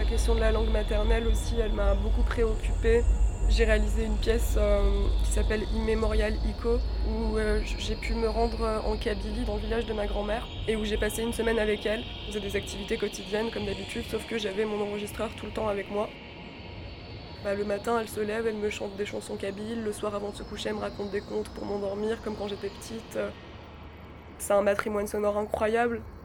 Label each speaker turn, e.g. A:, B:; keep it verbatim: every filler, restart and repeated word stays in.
A: question de la langue maternelle aussi, elle m'a beaucoup préoccupée. J'ai réalisé une pièce euh, qui s'appelle Immémorial Ico, où euh, j'ai pu me rendre euh, en Kabylie, dans le village de ma grand-mère, et où j'ai passé une semaine avec elle. On faisait des activités quotidiennes comme d'habitude, sauf que j'avais mon enregistreur tout le temps avec moi. Bah, le matin, elle se lève, elle me chante des chansons kabyles. Le soir, avant de se coucher, elle me raconte des contes pour m'endormir, comme quand j'étais petite. C'est un matrimoine sonore incroyable.